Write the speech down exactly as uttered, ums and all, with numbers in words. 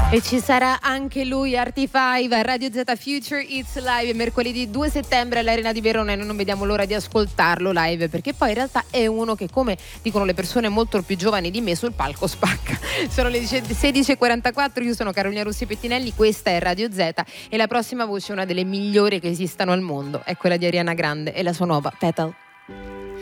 E ci sarà anche lui, Arty Five, a Radio Z Future It's Live, mercoledì due settembre all'Arena di Verona, e noi non vediamo l'ora di ascoltarlo live, perché poi in realtà è uno che, come dicono le persone molto più giovani di me, sul palco spacca. Sono le sedici e quarantaquattro, io sono Carolina Rossi Pettinelli, questa è Radio Z, e la prossima voce, una delle migliori che esistano al mondo, è quella di Ariana Grande e la sua nuova Petal.